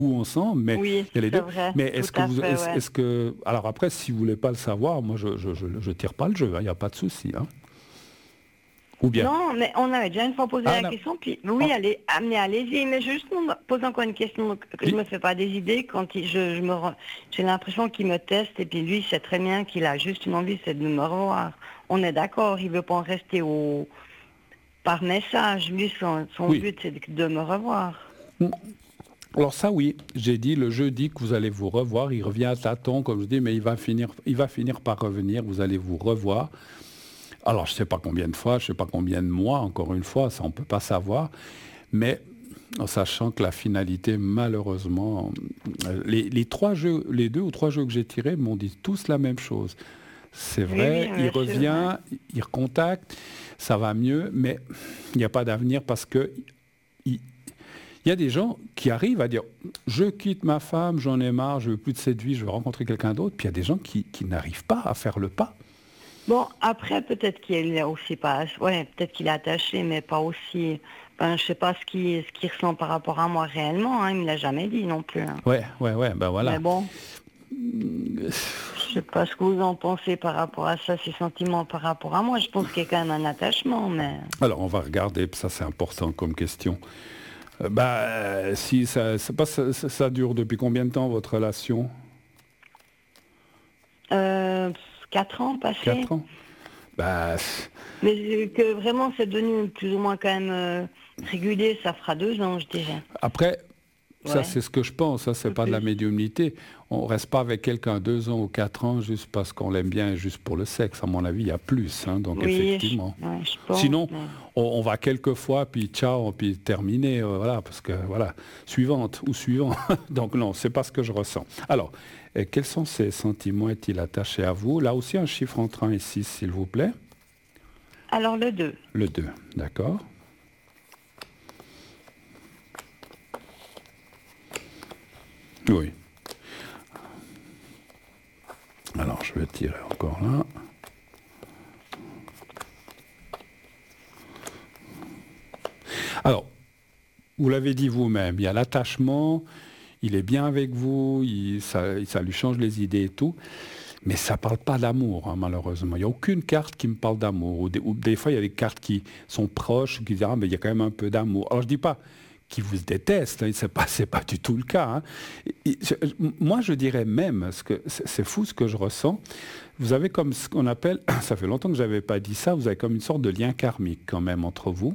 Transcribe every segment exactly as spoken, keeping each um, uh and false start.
ensemble, mais Oui, il y a les c'est deux. vrai, Mais tout est-ce que à vous, fait, est-ce, ouais. est-ce que, alors après, si vous voulez pas le savoir, moi je je, je, je tire pas le jeu, il n'y a pas de souci, hein. Ou bien. Non, mais on avait déjà une fois posé Ah la non. question, puis oui, Oh, allez, amenez, allez-y, mais juste on me pose encore une question que je oui. me fais pas des idées quand il, je, je me rends- j'ai l'impression qu'il me teste et puis lui il sait très bien qu'il a juste une envie, c'est de me revoir. On est d'accord, il veut pas en rester au par message. Lui, son, son Oui. but c'est de, de me revoir. Alors ça, oui, j'ai dit le jeudi que vous allez vous revoir. Il revient à tâtons, comme je dis, mais il va finir, il va finir par revenir. Vous allez vous revoir. Alors, je ne sais pas combien de fois, je ne sais pas combien de mois, encore une fois, ça on ne peut pas savoir. Mais en sachant que la finalité, malheureusement, euh, les, les trois jeux, les deux ou trois jeux que j'ai tirés m'ont dit tous la même chose. C'est Oui, oui, vrai, il bien sûr. Ouais. revient, il recontacte, ça va mieux, mais il n'y a pas d'avenir parce que il, il y a des gens qui arrivent à dire je quitte ma femme, j'en ai marre, je veux plus de cette vie, je veux rencontrer quelqu'un d'autre. Puis il y a des gens qui, qui n'arrivent pas à faire le pas. Bon, après, peut-être qu'il est aussi pas... Ouais, peut-être qu'il est attaché, mais pas aussi... Ben, je sais pas ce qu'il ce qu'il ressent par rapport à moi réellement, hein, il me l'a jamais dit non plus. Hein. Ouais, ouais, ouais, ben Mais voilà. bon, je sais pas ce que vous en pensez par rapport à ça, ses sentiments par rapport à moi. Je pense qu'il y a quand même un attachement, mais... Alors on va regarder, ça c'est important comme question. Euh, bah, euh, si ça, ça, passe- ça, ça dure depuis combien de temps votre relation? Euh, quatre ans passés. Quatre ans? Bah, Mais que vraiment c'est devenu plus ou moins quand même euh, régulier, ça fera deux ans, je dirais. après, ça Ouais, c'est ce que je pense, ça c'est un peu pas de la plus. médiumnité. On reste pas avec quelqu'un deux ans ou quatre ans juste parce qu'on l'aime bien et juste pour le sexe. À mon avis, il y a plus, hein, donc Oui, je, effectivement. ouais, je pense, Sinon, mais... on, on va quelques fois, puis ciao, puis terminé, euh, voilà, parce que voilà, suivante ou suivant. Donc non, c'est pas ce que je ressens. Alors, euh, quels sont ces sentiments? Est-il attaché à vous? Là aussi, un chiffre entre un et six, s'il vous plaît. Alors le deux. Le deux, d'accord. Oui. Alors, je vais tirer encore là. Alors, vous l'avez dit vous-même, il y a l'attachement, il est bien avec vous, il- ça, ça lui change les idées et tout, mais ça ne parle pas d'amour, hein, malheureusement. Il n'y a aucune carte qui me parle d'amour. Ou des, ou des fois, il y a des cartes qui sont proches, qui disent, ah, mais il y a quand même un peu d'amour. Alors, je ne dis pas qu'ils vous détestent, hein, ce n'est pas, c'est pas du tout le cas. Hein. Et- et je- moi, je dirais même, ce que, c'est c'est fou ce que je ressens, vous avez comme ce qu'on appelle, ça fait longtemps que je n'avais pas dit ça, vous avez comme une sorte de lien karmique quand même entre vous.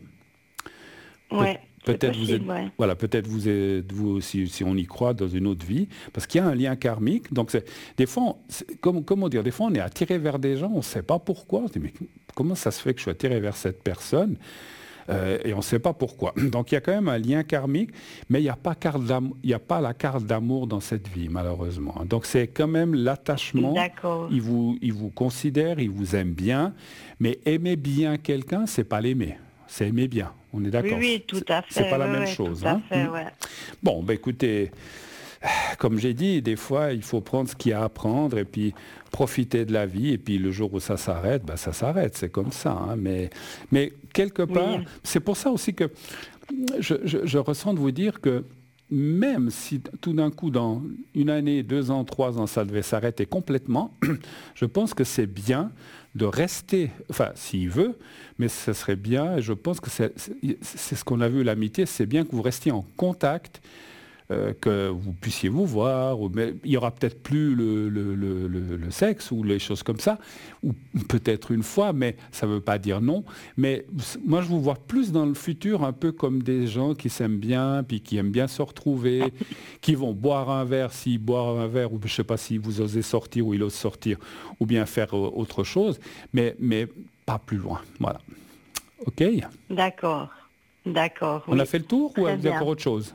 Peut- Ouais, c'est Peut-être vous êtes, possible, ouais. voilà, peut-être vous êtes vous aussi, si on y croit, dans une autre vie, parce qu'il y a un lien karmique. Donc, c'est, des fois, on- c'est- comme- comment dire, des fois, on est attiré vers des gens, on ne sait pas pourquoi. On se dit, mais comment ça se fait que je suis attiré vers cette personne? Euh, et on ne sait pas pourquoi. Donc, il y a quand même un lien karmique, mais il n'y a pas carte d'am- il y a pas la carte d'amour dans cette vie, malheureusement. Donc, c'est quand même l'attachement. D'accord. Il vous, il vous considère, il vous aime bien, mais aimer bien quelqu'un, c'est pas l'aimer. C'est aimer bien. On est Oui, d'accord. oui, tout C'est à c'est fait, pas la ouais, même ouais, tout chose, à hein. fait, Hmm. ouais. Bon, ben écoutez, comme j'ai dit, des fois, il faut prendre ce qu'il y a à prendre et puis profiter de la vie. Et puis le jour où ça s'arrête, ben, ça s'arrête. C'est comme ça, hein. Mais, mais quelque part, Oui, c'est pour ça aussi que je, je- je ressens de vous dire que même si tout d'un coup, dans une année, deux ans, trois ans, ça devait s'arrêter complètement, je pense que c'est bien de rester, enfin, s'il veut, mais ce serait bien, et je pense que c'est c'est- c'est ce qu'on a vu, l'amitié, c'est bien que vous restiez en contact, euh, que vous puissiez vous voir, ou- mais il y aura peut-être plus le, le- le- le- le sexe ou les choses comme ça, ou peut-être une fois, mais ça ne veut pas dire non. Mais s- moi, je vous vois plus dans le futur un peu comme des gens qui s'aiment bien, puis qui aiment bien se retrouver, qui vont boire un verre, s'ils boivent un verre, ou je ne sais pas si vous osez sortir ou il ose sortir, ou bien faire euh, autre chose, mais, mais pas plus loin. Voilà. OK? d'accord. D'accord, On a oui. fait le tour ou vous Très avez encore bien. autre chose?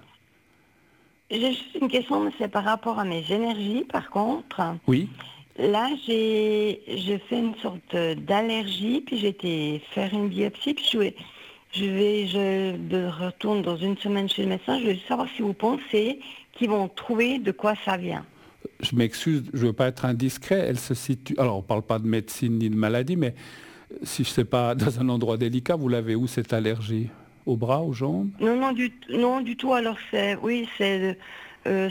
J'ai juste une question, mais c'est par rapport à mes énergies, par contre. Oui? Là, j'ai j'ai fait une sorte d'allergie, puis j'ai été faire une biopsie, puis je vais, je vais, je de retourne dans une semaine chez le médecin. Je veux savoir si vous pensez qu'ils vont trouver de quoi ça vient. Je m'excuse, je ne veux pas être indiscret, elle se situe... Alors, on ne parle pas de médecine ni de maladie, mais si je ne sais pas, dans un endroit délicat, vous l'avez où cette allergie? Au bras, aux jambes? Non, non, du, non, du tout. Alors, c'est, oui, c'est Euh,